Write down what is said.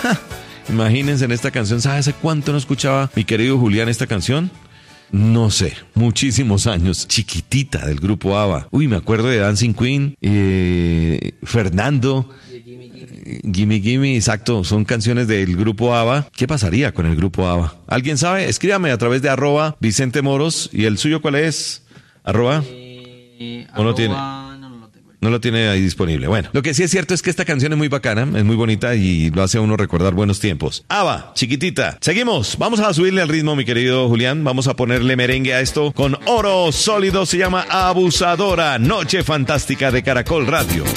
Imagínense en esta canción. ¿Sabe hace cuánto no escuchaba mi querido Julián esta canción? No sé, muchísimos años. Chiquitita, del grupo ABBA. Uy, me acuerdo de Dancing Queen, Fernando, Gimme Gimme, exacto, son canciones del grupo ABBA. ¿Qué pasaría con el grupo ABBA? ¿Alguien sabe? Escríbame a través de @Vicente Moros. ¿Y el suyo cuál es? ¿Arroba? ¿O no tiene? No lo tiene ahí disponible. Bueno, lo que sí es cierto es que esta canción es muy bacana, es muy bonita y lo hace a uno recordar buenos tiempos. ABBA, Chiquitita. Seguimos. Vamos a subirle al ritmo, mi querido Julián. Vamos a ponerle merengue a esto con Oro Sólido. Se llama Abusadora. Noche fantástica de Caracol Radio.